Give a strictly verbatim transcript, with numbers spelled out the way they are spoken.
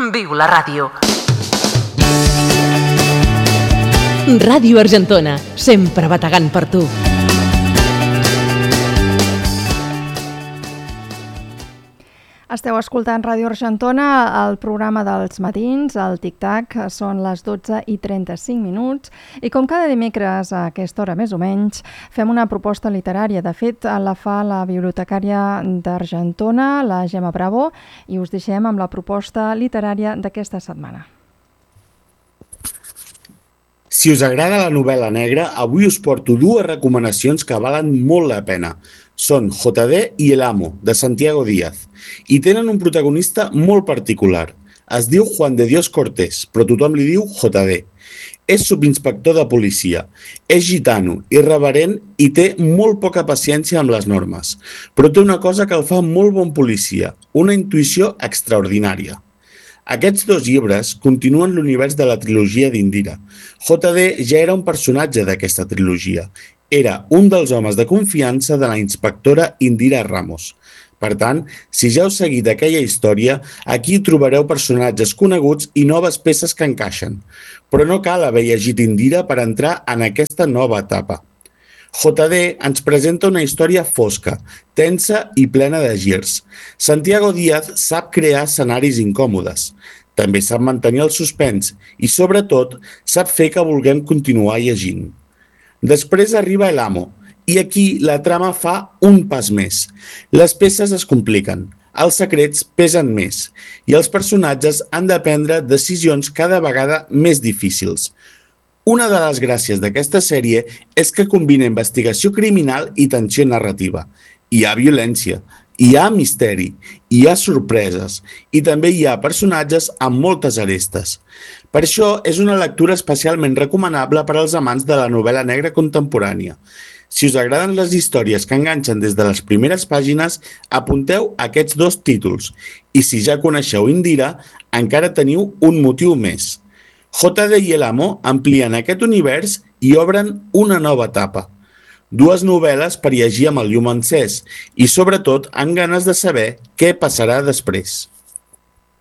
Viu la ràdio. Ràdio Argentona, sempre bategant per tu. Esteu escoltant Ràdio Argentona, el programa dels matins, el tic-tac, són les dotze i trenta-cinc minuts i com cada dimecres a aquesta hora més o menys fem una proposta literària. De fet, la fa la bibliotecària d'Argentona, la Gemma Bravo, i us deixem amb la proposta literària d'aquesta setmana. Si us agrada la novel·la negra, avui us porto dues recomanacions que valen molt la pena. Són J D i El Amo, de Santiago Díaz, i tenen un protagonista molt particular. Es diu Juan de Dios Cortés, però tothom li diu J D. És subinspector de policia, és gitano, irreverent i té molt poca paciència amb les normes, però té una cosa que el fa molt bon policia, una intuïció extraordinària. Aquests dos llibres continuen l'univers de la trilogia d'Indira. J D ja era un personatge d'aquesta trilogia. Era un dels homes de confiança de la inspectora Indira Ramos. Per tant, si ja heu seguit aquella història, aquí trobareu personatges coneguts i noves peces que encaixen. Però no cal haver llegit Indira per entrar en aquesta nova etapa. J D ens presenta una història fosca, tensa i plena de girs. Santiago Díaz sap crear escenaris incòmodes. També sap mantenir el suspens i, sobretot, sap fer que vulguem continuar llegint. Després arriba El Amo, i aquí la trama fa un pas més. Les peces es compliquen, els secrets pesen més, i els personatges han de prendre decisions cada vegada més difícils. Una de les gràcies d'aquesta sèrie és que combina investigació criminal i tensió narrativa. Hi ha violència, hi ha misteri, hi ha sorpreses i també hi ha personatges amb moltes arestes. Per això és una lectura especialment recomanable per als amants de la novel·la negra contemporània. Si us agraden les històries que enganxen des de les primeres pàgines, apunteu aquests dos títols. I si ja coneixeu Indira, encara teniu un motiu més. J D i El Amo amplien aquest univers i obren una nova etapa. Dues novel·les per llegir amb el llum encès i, sobretot, amb ganes de saber què passarà després.